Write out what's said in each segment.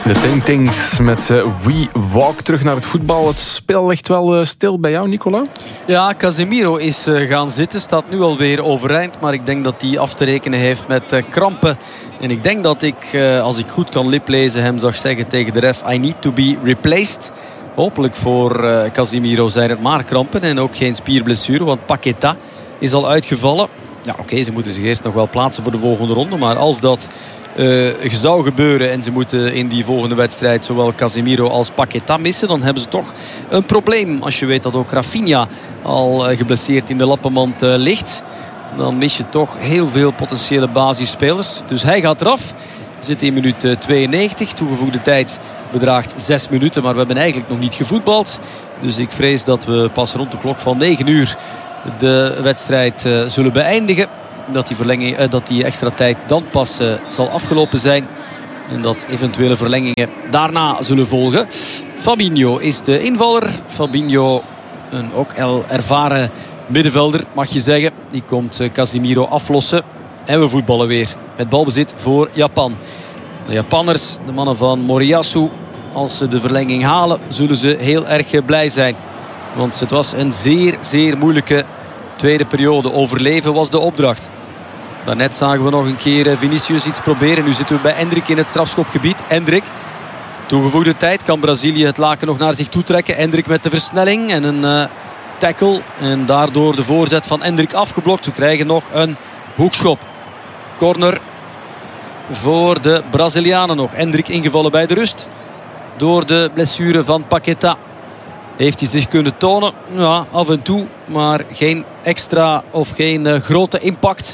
De Ting Tings met We Walk. Terug naar het voetbal. Het spel ligt wel stil bij jou, Nicola? Ja, Casemiro is gaan zitten. Staat nu alweer overeind. Maar ik denk dat hij af te rekenen heeft met krampen. En ik denk dat ik, als ik goed kan liplezen, hem zag zeggen tegen de ref: I need to be replaced. Hopelijk voor Casemiro zijn het maar krampen en ook geen spierblessure. Want Paqueta is al uitgevallen. Ja, oké, ze moeten zich eerst nog wel plaatsen voor de volgende ronde. Maar als dat zou gebeuren en ze moeten in die volgende wedstrijd zowel Casemiro als Paqueta missen, dan hebben ze toch een probleem. Als je weet dat ook Rafinha al geblesseerd in de lappenmand ligt, dan mis je toch heel veel potentiële basisspelers. Dus hij gaat eraf. We zitten in minuut 92. Toegevoegde tijd bedraagt 6 minuten. Maar we hebben eigenlijk nog niet gevoetbald. Dus ik vrees dat we pas rond de klok van 9 uur de wedstrijd zullen beëindigen. Dat die extra tijd dan pas zal afgelopen zijn. En dat eventuele verlengingen daarna zullen volgen. Fabinho is de invaller. Fabinho, een ook ervaren middenvelder, mag je zeggen. Die komt Casemiro aflossen. En we voetballen weer met balbezit voor Japan. De Japanners, de mannen van Moriyasu, als ze de verlenging halen, zullen ze heel erg blij zijn. Want het was een zeer, zeer moeilijke tweede periode. Overleven was de opdracht. Daarnet zagen we nog een keer Vinicius iets proberen. Nu zitten we bij Endrick in het strafschopgebied. Endrick, toegevoegde tijd. Kan Brazilië het laken nog naar zich toe trekken. Endrick met de versnelling en een tackle. En daardoor de voorzet van Endrick afgeblokt. We krijgen nog een hoekschop. Corner voor de Brazilianen nog. Endrick ingevallen bij de rust. Door de blessure van Paqueta. Heeft hij zich kunnen tonen? Ja, af en toe. Maar geen extra of geen grote impact.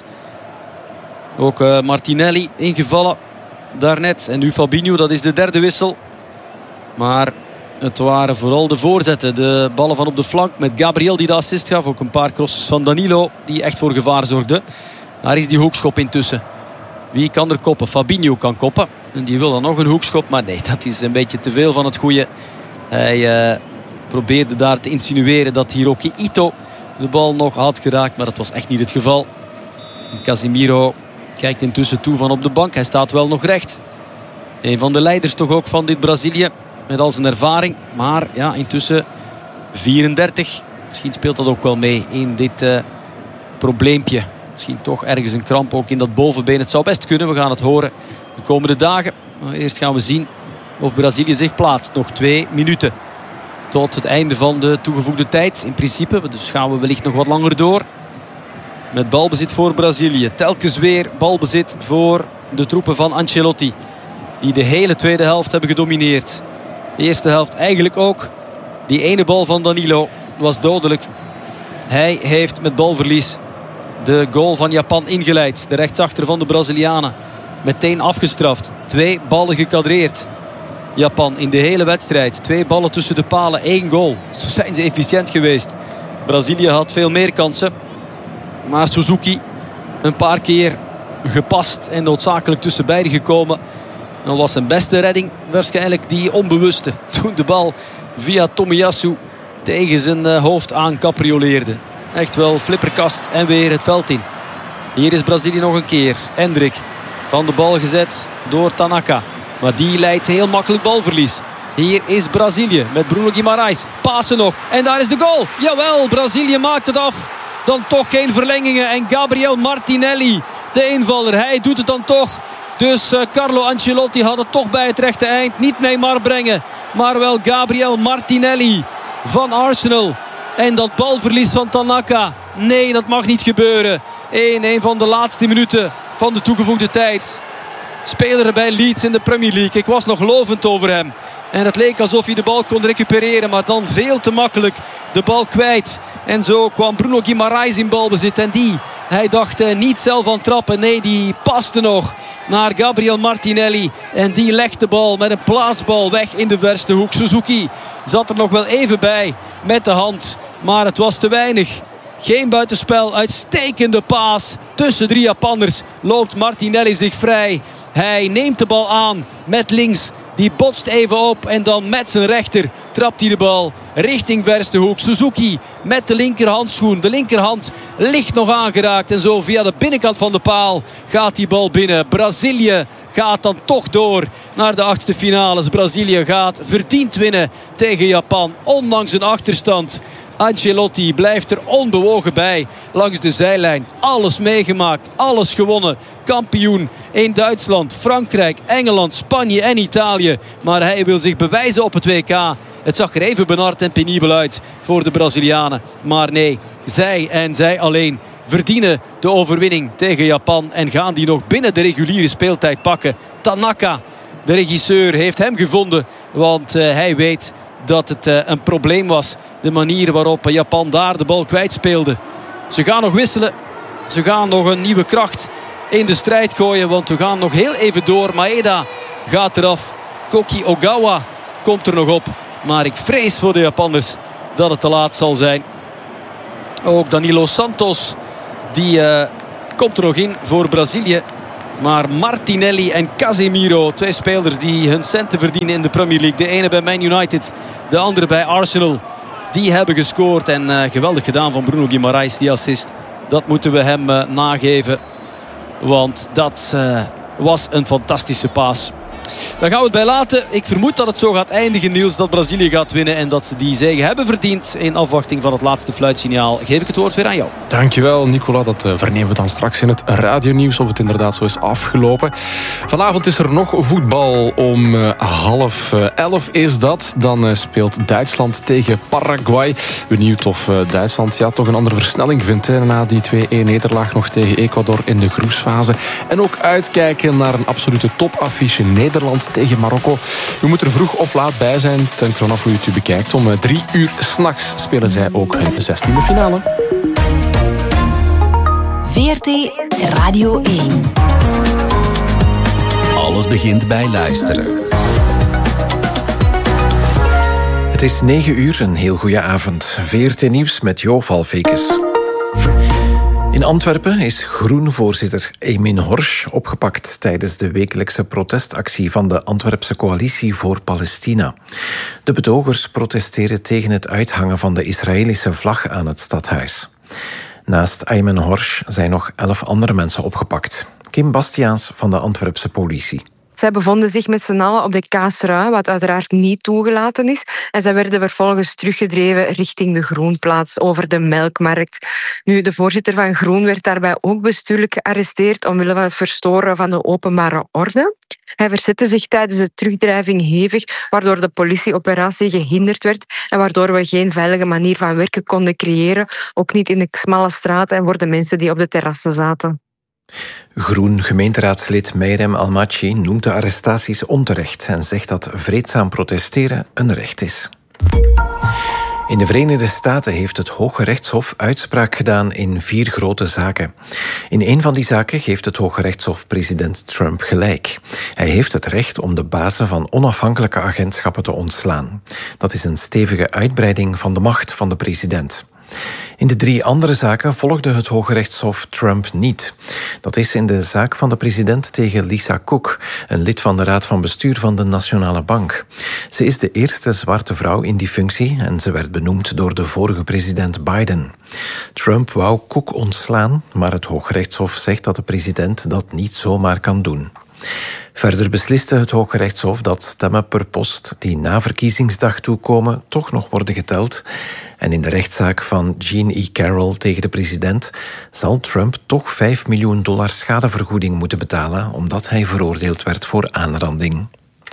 Ook Martinelli ingevallen daarnet. En nu Fabinho, dat is de derde wissel. Maar het waren vooral de voorzetten. De ballen van op de flank met Gabriel die de assist gaf. Ook een paar crosses van Danilo die echt voor gevaar zorgden. Daar is die hoekschop intussen. Wie kan er koppen? Fabinho kan koppen. En die wil dan nog een hoekschop. Maar nee, dat is een beetje te veel van het goede. Hij probeerde daar te insinueren dat Hiroki Ito de bal nog had geraakt. Maar dat was echt niet het geval. En Casemiro kijkt intussen toe van op de bank. Hij staat wel nog recht. Een van de leiders toch ook van dit Brazilië. Met al zijn ervaring. Maar ja, intussen 34. Misschien speelt dat ook wel mee in dit probleempje. Misschien toch ergens een kramp ook in dat bovenbeen. Het zou best kunnen. We gaan het horen de komende dagen. Maar eerst gaan we zien of Brazilië zich plaatst. Nog 2 minuten tot het einde van de toegevoegde tijd. In principe. Dus gaan we wellicht nog wat langer door. Met balbezit voor Brazilië. Telkens weer balbezit voor de troepen van Ancelotti. Die de hele tweede helft hebben gedomineerd. De eerste helft eigenlijk ook. Die ene bal van Danilo was dodelijk. Hij heeft met balverlies de goal van Japan ingeleid. De rechtsachter van de Brazilianen. Meteen afgestraft. 2 ballen gekadreerd. Japan in de hele wedstrijd. 2 ballen tussen de palen. 1 goal. Zo zijn ze efficiënt geweest. Brazilië had veel meer kansen. Maar Suzuki een paar keer gepast en noodzakelijk tussen beiden gekomen. Dan was zijn beste redding waarschijnlijk die onbewuste. Toen de bal via Tomiyasu tegen zijn hoofd aan caprioleerde. Echt wel flipperkast en weer het veld in. Hier is Brazilië nog een keer. Endrick van de bal gezet door Tanaka. Maar die leidt heel makkelijk balverlies. Hier is Brazilië met Bruno Guimarães. Pasen nog. En daar is de goal. Jawel, Brazilië maakt het af. Dan toch geen verlengingen. En Gabriel Martinelli, de invaller. Hij doet het dan toch. Dus Carlo Ancelotti had het toch bij het rechte eind. Niet Neymar brengen. Maar wel Gabriel Martinelli van Arsenal. En dat balverlies van Tanaka. Nee, dat mag niet gebeuren. In een van de laatste minuten van de toegevoegde tijd. Speler bij Leeds in de Premier League. Ik was nog lovend over hem. En het leek alsof hij de bal kon recupereren. Maar dan veel te makkelijk de bal kwijt. En zo kwam Bruno Guimarães in balbezit. En hij dacht niet zelf aan trappen. Nee, die paste nog naar Gabriel Martinelli. En die legt de bal met een plaatsbal weg in de verste hoek. Suzuki zat er nog wel even bij met de hand. Maar het was te weinig. Geen buitenspel, uitstekende paas. Tussen 3 Japanners loopt Martinelli zich vrij. Hij neemt de bal aan met links. Die botst even op en dan met zijn rechter trapt hij de bal richting verste hoek. Suzuki met de linkerhandschoen. De linkerhand ligt nog aangeraakt. En zo via de binnenkant van de paal gaat die bal binnen. Brazilië gaat dan toch door naar de achtste finales. Brazilië gaat verdiend winnen tegen Japan, ondanks een achterstand. Ancelotti blijft er onbewogen bij langs de zijlijn. Alles meegemaakt, alles gewonnen. Kampioen in Duitsland, Frankrijk, Engeland, Spanje en Italië. Maar hij wil zich bewijzen op het WK. Het zag er even benard en penibel uit voor de Brazilianen. Maar nee, zij en zij alleen verdienen de overwinning tegen Japan en gaan die nog binnen de reguliere speeltijd pakken. Tanaka, de regisseur, heeft hem gevonden, want hij weet dat het een probleem was. De manier waarop Japan daar de bal kwijtspeelde. Ze gaan nog wisselen. Ze gaan nog een nieuwe kracht in de strijd gooien, want we gaan nog heel even door. Maeda gaat eraf. Koki Ogawa komt er nog op. Maar ik vrees voor de Japanners dat het te laat zal zijn. Ook Danilo Santos, die komt er nog in voor Brazilië. Maar Martinelli en Casemiro, twee spelers die hun centen verdienen in de Premier League. De ene bij Man United, de andere bij Arsenal. Die hebben gescoord en geweldig gedaan van Bruno Guimaraes, die assist. Dat moeten we hem nageven. Want dat was een fantastische paas. Daar gaan we het bij laten. Ik vermoed dat het zo gaat eindigen, Niels, dat Brazilië gaat winnen en dat ze die zege hebben verdiend. In afwachting van het laatste fluitsignaal geef ik het woord weer aan jou. Dankjewel, Nicola. Dat vernemen we dan straks in het radionieuws of het inderdaad zo is afgelopen. Vanavond is er nog voetbal. Om 10:30 is dat. Dan speelt Duitsland tegen Paraguay. Benieuwd of Duitsland toch een andere versnelling vindt na die 2-1 nederlaag nog tegen Ecuador in de groepsfase. En ook uitkijken naar een absolute topaffiche. Nederland tegen Marokko. U moet er vroeg of laat bij zijn. Het hangt vanaf hoe je het bekijkt. Om 3 uur 's nachts spelen zij ook hun 16e finale. VRT Radio 1. Alles begint bij luisteren. Het is 9 uur, een heel goede avond. VRT Nieuws met Jo Valfekes. In Antwerpen is Groen-voorzitter Emin Horsch opgepakt tijdens de wekelijkse protestactie van de Antwerpse Coalitie voor Palestina. De betogers protesteren tegen het uithangen van de Israëlische vlag aan het stadhuis. Naast Emin Horsch zijn nog 11 andere mensen opgepakt. Kim Bastiaans van de Antwerpse politie. Zij bevonden zich met z'n allen op de Kaasrui, wat uiteraard niet toegelaten is. En zij werden vervolgens teruggedreven richting de Groenplaats over de Melkmarkt. Nu, de voorzitter van Groen werd daarbij ook bestuurlijk gearresteerd omwille van het verstoren van de openbare orde. Hij verzette zich tijdens de terugdrijving hevig, waardoor de politieoperatie gehinderd werd en waardoor we geen veilige manier van werken konden creëren, ook niet in de smalle straten en voor de mensen die op de terrassen zaten. Groen gemeenteraadslid Meirem Almachi noemt de arrestaties onterecht en zegt dat vreedzaam protesteren een recht is. In de Verenigde Staten heeft het Hoge Rechtshof uitspraak gedaan in 4 grote zaken. In een van die zaken geeft het Hoge Rechtshof president Trump gelijk. Hij heeft het recht om de bazen van onafhankelijke agentschappen te ontslaan. Dat is een stevige uitbreiding van de macht van de president. In de 3 andere zaken volgde het Hoge Rechtshof Trump niet. Dat is in de zaak van de president tegen Lisa Cook, een lid van de Raad van Bestuur van de Nationale Bank. Ze is de eerste zwarte vrouw in die functie en ze werd benoemd door de vorige president Biden. Trump wou Cook ontslaan, maar het Hoge Rechtshof zegt dat de president dat niet zomaar kan doen. Verder besliste het Hoge Rechtshof dat stemmen per post die na verkiezingsdag toekomen toch nog worden geteld. En in de rechtszaak van Jean E. Carroll tegen de president zal Trump toch $5 miljoen schadevergoeding moeten betalen omdat hij veroordeeld werd voor aanranding.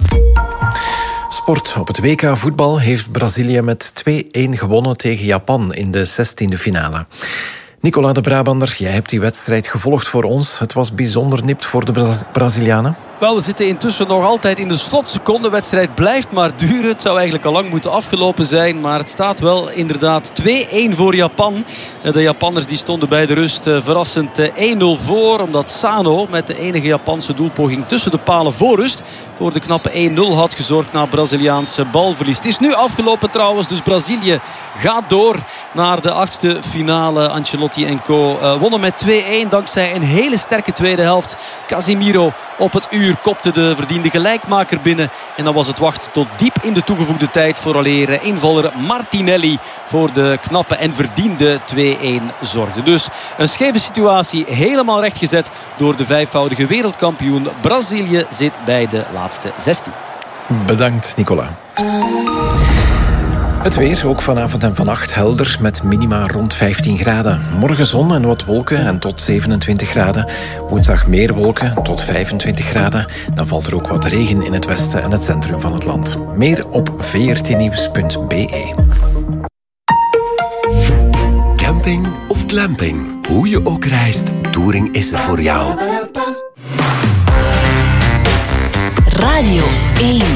Sport. Op het WK voetbal heeft Brazilië met 2-1 gewonnen tegen Japan in de 16e finale. Nicola de Brabander, jij hebt die wedstrijd gevolgd voor ons. Het was bijzonder nipt voor de Brazilianen. Wel, we zitten intussen nog altijd in de slotseconde. De wedstrijd blijft maar duren. Het zou eigenlijk al lang moeten afgelopen zijn. Maar het staat wel inderdaad 2-1 voor Japan. De Japanners die stonden bij de rust verrassend 1-0 voor. Omdat Sano met de enige Japanse doelpoging tussen de palen voor rust voor de knappe 1-0 had gezorgd na Braziliaanse balverlies. Het is nu afgelopen trouwens. Dus Brazilië gaat door naar de 8e finale. Ancelotti en co. Wonnen met 2-1 dankzij een hele sterke tweede helft. Casemiro op het uur uur kopte de verdiende gelijkmaker binnen. En dan was het wachten tot diep in de toegevoegde tijd vooraleer invaller Martinelli voor de knappe en verdiende 2-1 zorgde. Dus een scheve situatie helemaal rechtgezet door de 5-voudige wereldkampioen. Brazilië zit bij de laatste 16. Bedankt, Nicola. Het weer, ook vanavond en vannacht helder met minima rond 15 graden. Morgen zon en wat wolken en tot 27 graden. Woensdag meer wolken tot 25 graden. Dan valt er ook wat regen in het westen en het centrum van het land. Meer op vrtnieuws.be. Camping of glamping, hoe je ook reist, Touring is er voor jou. Radio 1.